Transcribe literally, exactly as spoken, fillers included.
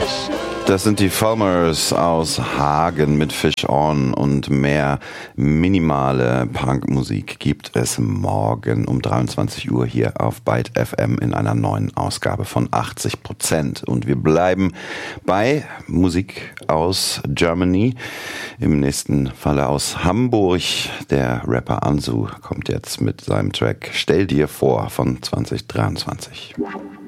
Das sind die Fulmers aus Hagen mit Fish On und mehr minimale Punkmusik gibt es morgen um dreiundzwanzig Uhr hier auf Byte F M in einer neuen Ausgabe von achtzig Prozent. Und wir bleiben bei Musik aus Germany, im nächsten Falle aus Hamburg. Der Rapper Ansu kommt jetzt mit seinem Track Stell dir vor von zwanzig dreiundzwanzig.